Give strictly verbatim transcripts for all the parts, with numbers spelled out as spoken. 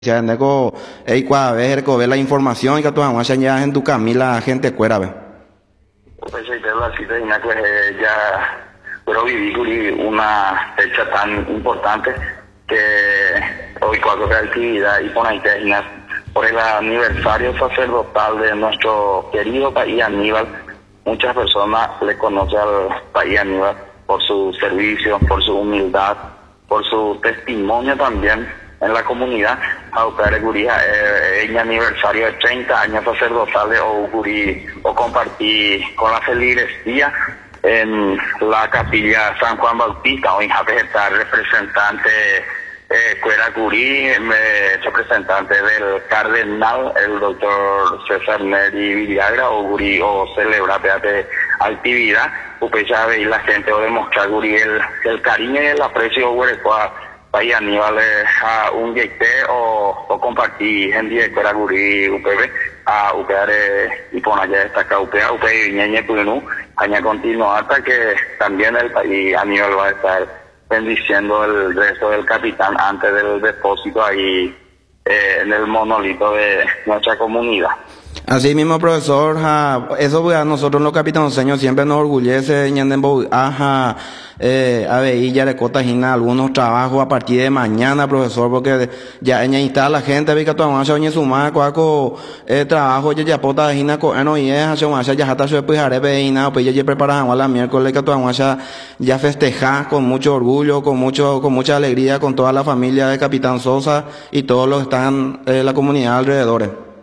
Ya neko ei kwa ver ko ver la información y que tú vamos a ya en tu camila gente cuera ve. Pues ahí te la cita y me acuerdo ya pero viví una fecha tan importante que hoy cuando actividad y por ahí por el aniversario sacerdotal de nuestro querido país Aníbal. Muchas personas le conocen al país Aníbal por su servicio, por su humildad, por su testimonio también en la comunidad. Aupere Guría, eh, en aniversario de treinta años sacerdotales o Gurí, o compartí con la feligresía en la capilla San Juan Bautista, o en estar representante eh, Cuera Gurí, eh, representante del cardenal, el doctor César Neri Villagra, o Gurí, o celebra de actividad, pues ya veis la gente o demostrar Gurí el, el cariño y el aprecio Guarecua país Aníbal a un yeite o, o compartir en día para Gurí U P B a U P R y por allá destaca U P A, U P B y Ñeñe Puyunú, aña continua hasta que también el país Aníbal va a estar bendiciendo el resto del capitán antes del depósito ahí eh, en el monolito de nuestra comunidad. Así mismo, profesor, ja, eso a nosotros los capitanoseños siempre nos orgullece, ñandembo, ajá, eh, a ver, y ya le cotajina algunos trabajos a partir de mañana, profesor, porque ya ella está la gente, vi que tu avanza oñe suma, cuaco, eh, trabajo, ya ya pota hina co, no y es, hace un ya hasta se puede haré hina, pues ya ya preparaban a la miércoles que tu avanza ya festeja con mucho orgullo, con mucho, con mucha alegría, con toda la familia de Capitán Sosa y todos los que están en eh, la comunidad alrededor.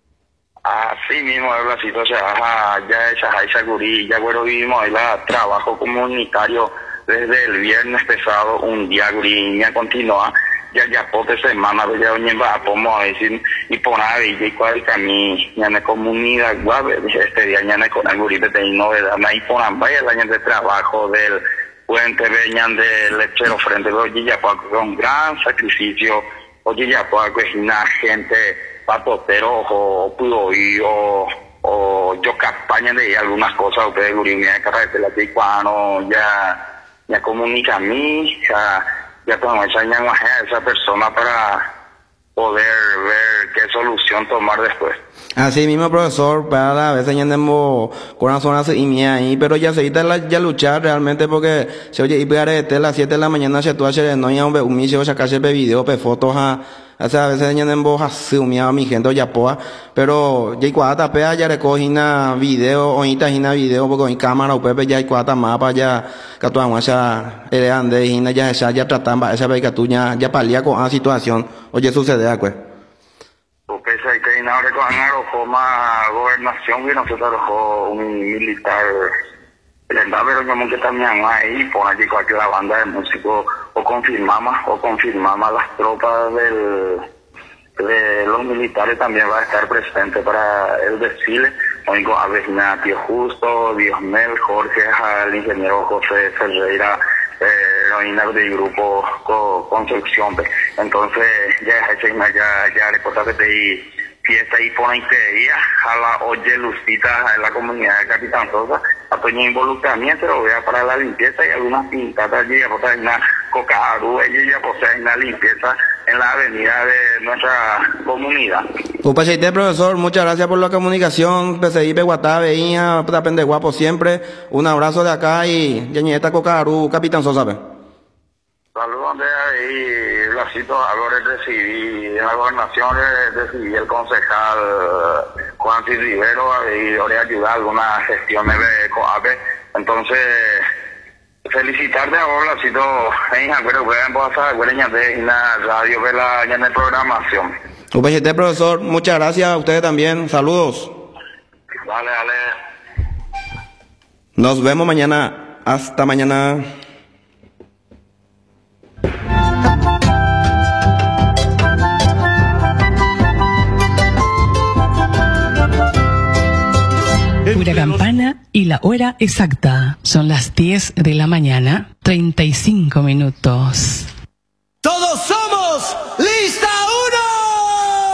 Así mismo, la situación, ya esa Jaiza Gurí, ya bueno vivimos ahí la trabajo comunitario desde el viernes pesado, un día Gurí, ya continúa, ya ya pote semana, ya doña va, podemos decir, y por ahí, ya cuál camino, ya en la comunidad, guave, este día ya con el Gurí, de novedad, ahí por vaya el año de trabajo del puente, veñan del lechero frente, oye, ya con gran sacrificio, oye, ya puedo cocinar gente, papotero o pudo ir o o yo campaña de algunas cosas ustedes gurimia carrete la que cuando ya ya comunica a mí ya ya tengo esa a esa persona para poder ver qué solución tomar después. Así mismo, profesor, para a veces ya andemos corazón así y mía ahí, pero ya se la ya luchar realmente porque se oye y pegar a las siete de la mañana se tú hacer no ya un micio sacarse pe video pe fotos a o sea, a veces ya andemos así humillado a mi gente ya poa, pero ya cuata pea ya recogina video o ita hina video porque en cámara o pepe ya cuata mapa ya que tú vamos a ere ande hina ya esa ya tratan esa vez que tú ya ya palía con la situación oye sucede a pues porque se que no recogen como gobernación y nosotros arrojó un militar el pero como que también ahí por allí cualquier la banda de músicos o confirmamos o confirmamos las tropas del de los militares también va a estar presente para el desfile. Oigo a Vecina Tío Justo, Diosmel, Jorge, al ingeniero José Ferreira, heroína del grupo co, Construcción. Entonces ya ya ya recordaste de fiesta y por ahí a la oye Lucita en la comunidad de Capitán Sosa a tu involucramiento pero vea para la limpieza y algunas pintadas allí a posar una cocaru ella ya posee una limpieza en la avenida de nuestra comunidad. Pues profesor, muchas gracias por la comunicación, P C I Peguatá, veía, tapende guapo siempre, un abrazo de acá y Yañeta Cocaru, Capitán Sosa. Saludos de ahí, la cito ahora recibí en la gobernación recibí el concejal Juan C. Rivero y ahora ayudar a algunas gestiones de COAPE, entonces felicitarte ahora la cito en Jacuero, que en pasar de la radio de la en la programación. Pues profesor, muchas gracias a ustedes también, saludos. Dale, dale. Nos vemos mañana, hasta mañana. Pura campana y la hora exacta. Son las diez de la mañana, treinta y cinco minutos. ¡Todos somos listas!